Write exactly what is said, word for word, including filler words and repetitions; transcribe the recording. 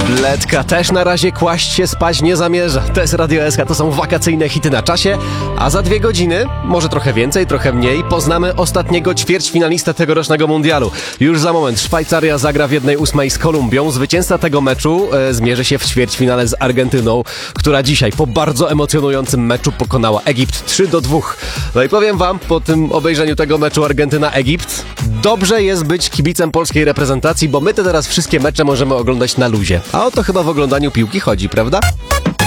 Bledka też na razie kłaść się spać nie zamierza. To jest Radio S K, to są wakacyjne hity na czasie, a za dwie godziny, może trochę więcej, trochę mniej, poznamy ostatniego ćwierćfinalistę tegorocznego mundialu. Już za moment Szwajcaria zagra w jednej ósmej z Kolumbią. Zwycięzca tego meczu e, zmierzy się w ćwierćfinale z Argentyną, która dzisiaj po bardzo emocjonującym meczu pokonała Egipt trzy do dwóch. No i powiem wam, po tym obejrzeniu tego meczu Argentyna-Egipt, dobrze jest być kibicem polskiej reprezentacji, bo my te teraz wszystkie mecze możemy oglądać na luzie. A o to chyba w oglądaniu piłki chodzi, prawda?